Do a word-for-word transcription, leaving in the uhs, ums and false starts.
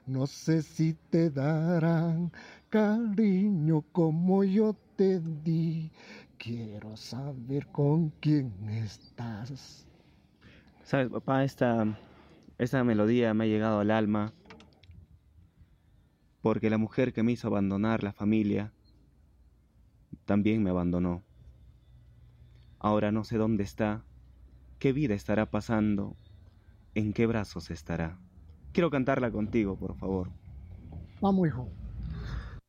No sé si te darán cariño como yo te di. Quiero saber con quién estás. Sabes, papá, esta, esta melodía me ha llegado al alma porque la mujer que me hizo abandonar la familia también me abandonó. Ahora no sé dónde está, qué vida estará pasando, en qué brazos estará. Quiero cantarla contigo, por favor. Vamos, hijo.